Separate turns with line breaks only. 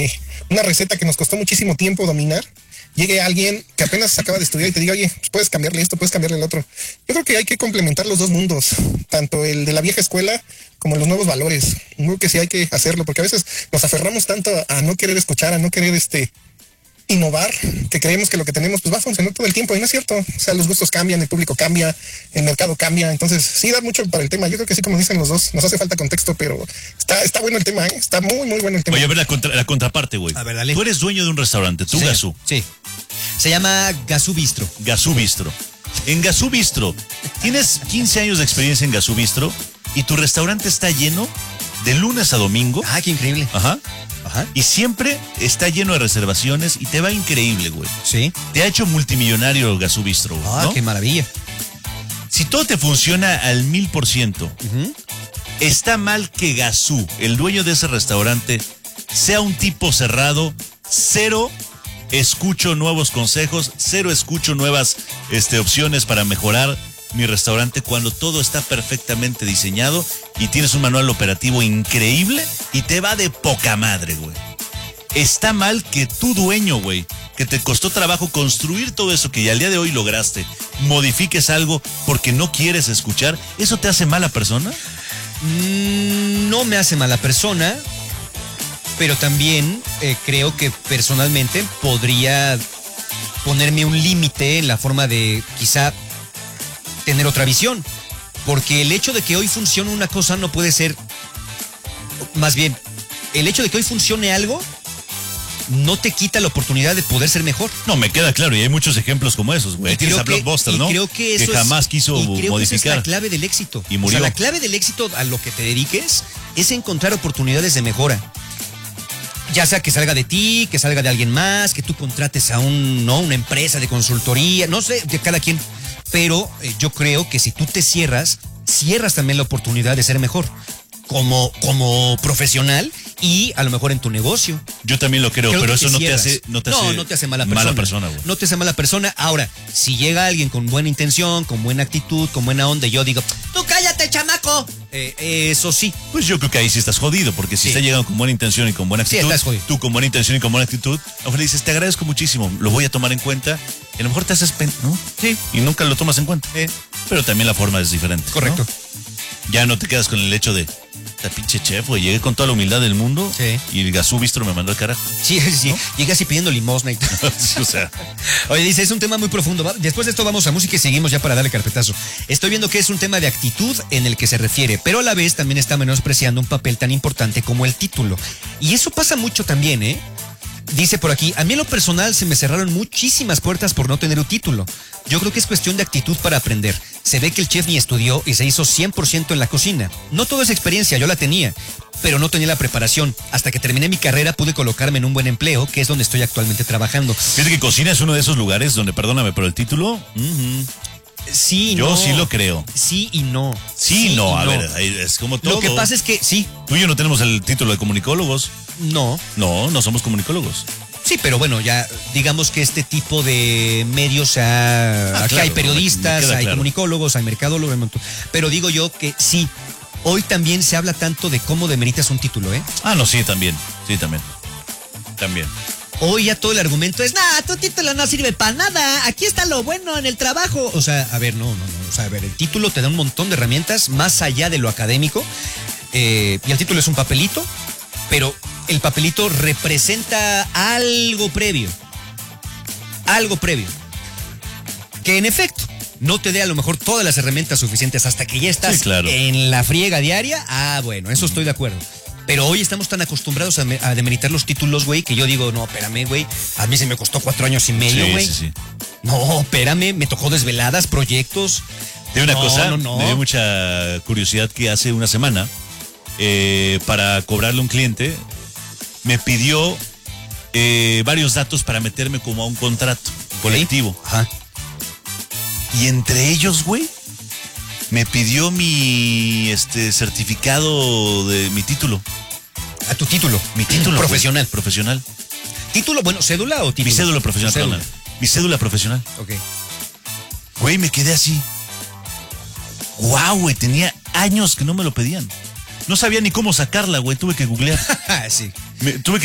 una receta que nos costó muchísimo tiempo dominar, llegue alguien que apenas acaba de estudiar y te diga, oye, pues puedes cambiarle esto, puedes cambiarle el otro. Yo creo que hay que complementar los dos mundos, tanto el de la vieja escuela como los nuevos valores. Yo creo que sí hay que hacerlo, porque a veces nos aferramos tanto a no querer escuchar, a no querer innovar, que creemos que lo que tenemos pues va a funcionar todo el tiempo, y no es cierto. O sea, los gustos cambian, el público cambia, el mercado cambia, entonces sí da mucho para el tema. Yo creo que sí, como dicen los dos, nos hace falta contexto, pero está bueno el tema, ¿eh? Está muy, muy bueno el tema.
Oye, a ver la contraparte, güey.
A ver, dale.
Tú eres dueño de un restaurante, tú,
Sí,
Gazú.
Sí. Se llama Gazú Bistro.
Gazú Bistro. En Gazú Bistro, tienes 15 años de experiencia en Gazú Bistro y tu restaurante está lleno de lunes a domingo.
Ah, qué increíble.
Ajá.
Ajá.
Y siempre está lleno de reservaciones y te va increíble, güey.
Sí.
Te ha hecho multimillonario Gazú Bistro, güey,
Ah,
¿no?
qué maravilla.
Si todo te funciona al 1000%, está mal que Gazú, el dueño de ese restaurante, sea un tipo cerrado, cero escucho nuevos consejos, cero escucho nuevas opciones para mejorar mi restaurante cuando todo está perfectamente diseñado y tienes un manual operativo increíble y te va de poca madre, güey. Está mal que tu dueño, güey, que te costó trabajo construir todo eso que ya al día de hoy lograste, modifiques algo porque no quieres escuchar. ¿Eso te hace mala persona?
No me hace mala persona, pero también creo que personalmente podría ponerme un límite en la forma de quizá tener otra visión, porque el hecho de que hoy funcione una cosa no puede ser, más bien, el hecho de que hoy funcione algo no te quita la oportunidad de poder ser mejor.
No, me queda claro, y hay muchos ejemplos como esos, güey. Tienes a Blockbuster, ¿no?
Creo que eso
jamás quiso
creo
modificar.
Que esa es la clave del éxito.
Y murió.
O sea, la clave del éxito a lo que te dediques es encontrar oportunidades de mejora. Ya sea que salga de ti, que salga de alguien más, que tú contrates a una empresa de consultoría, no sé, de cada quien. Pero yo creo que si tú te cierras también la oportunidad de ser mejor como profesional y a lo mejor en tu negocio.
Yo también lo creo, pero eso no te hace
mala persona.
Güey.
No te hace mala persona. Ahora, si llega alguien con buena intención, con buena actitud, con buena onda, yo digo, ¡tú cállate, chamaco! Eso sí.
Pues yo creo que ahí sí estás jodido, porque si está llegando con buena intención y con buena actitud,
estás jodido.
tú con buena intención y con buena actitud, a lo mejor le dices, te agradezco muchísimo, lo voy a tomar en cuenta, y a lo mejor te haces ¿no?
Sí.
Y nunca lo tomas en cuenta. Pero también la forma es diferente.
Correcto.
¿No? Ya no te quedas con el hecho de, la pinche chef, güey, llegué con toda la humildad del mundo y el Gazú Bistro me mandó al carajo.
Sí, ¿no? Llegué así pidiendo limosna y todo.
O sea.
Oye, dice, es un tema muy profundo. Después de esto vamos a música y seguimos ya para darle carpetazo. Estoy viendo que es un tema de actitud en el que se refiere, pero a la vez también está menospreciando un papel tan importante como el título. Y eso pasa mucho también, ¿eh? Dice por aquí, a mí en lo personal se me cerraron muchísimas puertas por no tener un título. Yo creo que es cuestión de actitud para aprender. Se ve que el chef ni estudió y se hizo 100% en la cocina. No toda esa experiencia, yo la tenía, pero no tenía la preparación. Hasta que terminé mi carrera pude colocarme en un buen empleo, que es donde estoy actualmente trabajando.
Fíjate que cocina es uno de esos lugares donde, perdóname, pero el título...
Sí,
yo
no.
sí lo creo.
Sí y no.
Sí y no, a ver, es como todo.
Lo que pasa es que sí.
Tú y yo no tenemos el título de comunicólogos.
No.
No somos comunicólogos.
Sí, pero bueno, ya digamos que este tipo de medios, aquí
claro,
hay periodistas, hay comunicólogos, hay mercadólogos, pero digo yo que sí, hoy también se habla tanto de cómo demeritas un título, ¿eh?
Ah, no, sí, también. También.
Hoy ya todo el argumento es, nah, tu título no sirve para nada, aquí está lo bueno en el trabajo. O sea, a ver, no. O sea, a ver, el título te da un montón de herramientas más allá de lo académico, y el título es un papelito, pero el papelito representa algo previo. Que en efecto no te dé a lo mejor todas las herramientas suficientes hasta que ya estás en la friega diaria. Ah, bueno, eso estoy de acuerdo. Pero hoy estamos tan acostumbrados a demeritar los títulos, güey, que yo digo, no, espérame, güey, a mí se me costó 4 años y medio, güey.
Sí.
No, espérame, me tocó desveladas, proyectos.
De una cosa, me dio mucha curiosidad que hace una semana, para cobrarle a un cliente, me pidió varios datos para meterme como a un contrato colectivo.
Ajá.
Y entre ellos, güey, me pidió mi certificado de mi título.
¿A tu título?
Mi título.
Profesional.
Güey. Profesional.
¿Título, bueno, cédula o título?
Mi cédula profesional, perdón. Mi cédula profesional.
Ok.
Güey, me quedé así. Guau, güey, tenía años que no me lo pedían. No sabía ni cómo sacarla, güey, tuve que googlear.
Sí.
Tuve que